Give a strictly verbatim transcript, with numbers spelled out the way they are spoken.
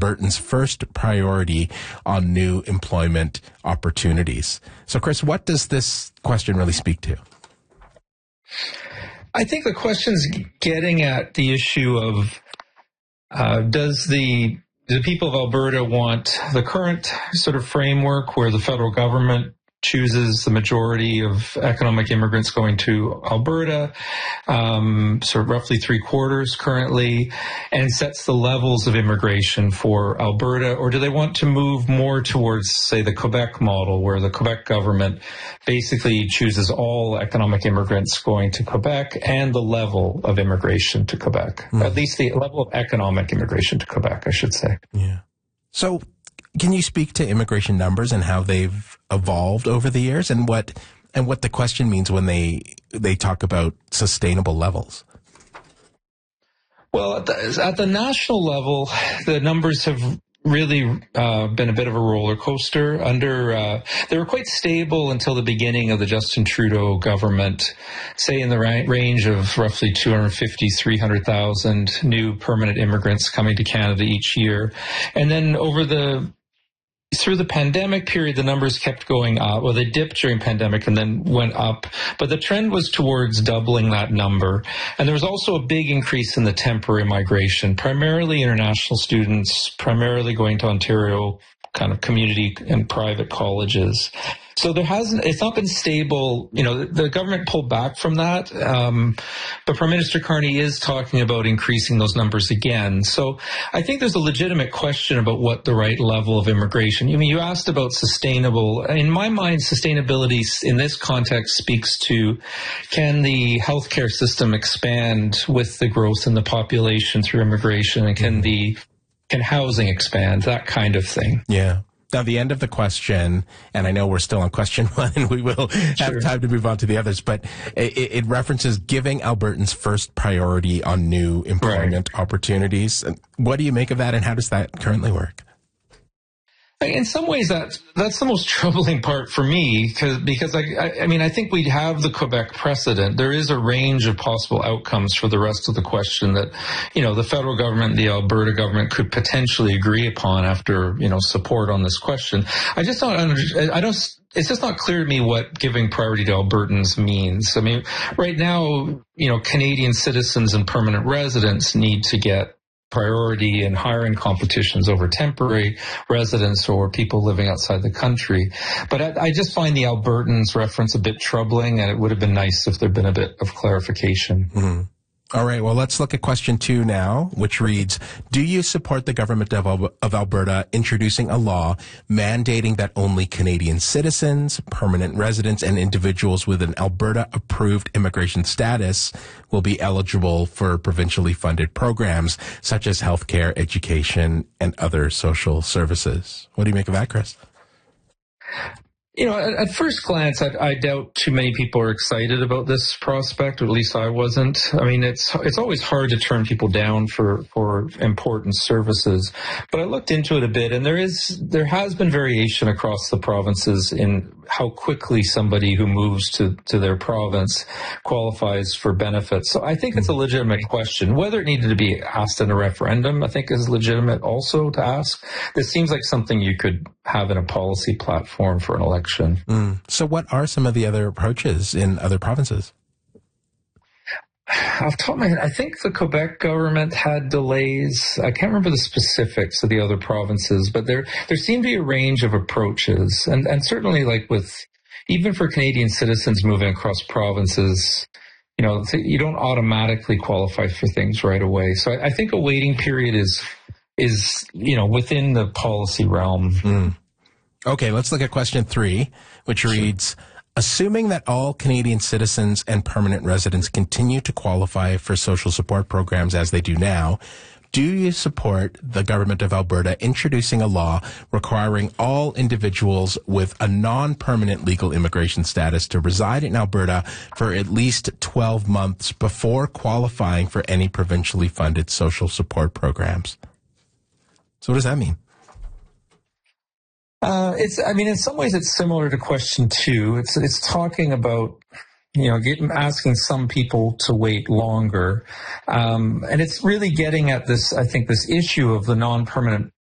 Albertans' first priority on new employment opportunities. So, Chris, what does this question really speak to? I think the question's getting at the issue of uh, does the do the people of Alberta want the current sort of framework where the federal government chooses the majority of economic immigrants going to Alberta, um, sort of roughly three quarters currently, and sets the levels of immigration for Alberta? Or do they want to move more towards, say, the Quebec model, where the Quebec government basically chooses all economic immigrants going to Quebec and the level of immigration to Quebec, mm. at least the level of economic immigration to Quebec, I should say. Yeah. So can you speak to immigration numbers and how they've evolved over the years, and what and what the question means when they they talk about sustainable levels? Well, at the, at the national level, the numbers have really uh, been a bit of a roller coaster. Under uh, they were quite stable until the beginning of the Justin Trudeau government, say in the ra- range of roughly two hundred fifty, three hundred thousand new permanent immigrants coming to Canada each year. And then over the Through the pandemic period, the numbers kept going up. Well, they dipped during pandemic and then went up, but the trend was towards doubling that number. And there was also a big increase in the temporary migration, primarily international students, primarily going to Ontario kind of community and private colleges. So there hasn't, it's not been stable. You know, the, the government pulled back from that. Um, but Prime Minister Carney is talking about increasing those numbers again. So I think there's a legitimate question about what the right level of immigration. I mean, you asked about sustainable. In my mind, sustainability in this context speaks to, can the healthcare system expand with the growth in the population through immigration, and can the Can housing expand, that kind of thing? Yeah. Now, the end of the question, and I know we're still on question one, and we will have Sure. time to move on to the others, but it, it references giving Albertans first priority on new employment right. opportunities. What do you make of that, and how does that currently work? In some ways, that's, that's the most troubling part for me, because, because I, I, I mean, I think we have the Quebec precedent. There is a range of possible outcomes for the rest of the question that, you know, the federal government, the Alberta government could potentially agree upon after, you know, support on this question. I just don't understand. I don't, it's just not clear to me what giving priority to Albertans means. I mean, right now, you know, Canadian citizens and permanent residents need to get priority in hiring competitions over temporary residents or people living outside the country. But I, I just find the Albertans reference a bit troubling, and it would have been nice if there'd been a bit of clarification. Mm-hmm. All right, well, let's look at question two now, which reads, do you support the government of, of Alberta introducing a law mandating that only Canadian citizens, permanent residents, and individuals with an Alberta-approved immigration status will be eligible for provincially funded programs such as healthcare, education, and other social services? What do you make of that, Chris? You know, at, at first glance, I, I doubt too many people are excited about this prospect, or at least I wasn't. I mean, it's it's always hard to turn people down for, for important services. But I looked into it a bit, and there is there has been variation across the provinces in how quickly somebody who moves to, to their province qualifies for benefits. So I think it's a legitimate question. Whether it needed to be asked in a referendum, I think is legitimate also to ask. This seems like something you could have in a policy platform for an election. Mm. So what are some of the other approaches in other provinces? Off the top of my head, I think the Quebec government had delays. I can't remember the specifics of the other provinces, but there there seemed to be a range of approaches. And, and certainly, like with, even for Canadian citizens moving across provinces, you know, you don't automatically qualify for things right away. So I, I think a waiting period is, is, you know, within the policy realm. Mm. Okay, let's look at question three, which reads, assuming that all Canadian citizens and permanent residents continue to qualify for social support programs as they do now, do you support the government of Alberta introducing a law requiring all individuals with a non-permanent legal immigration status to reside in Alberta for at least twelve months before qualifying for any provincially funded social support programs? So what does that mean? Uh, it's, I mean, in some ways it's similar to question two. It's, it's talking about, you know, getting, asking some people to wait longer. Um, and it's really getting at this, I think, this issue of the non-permanent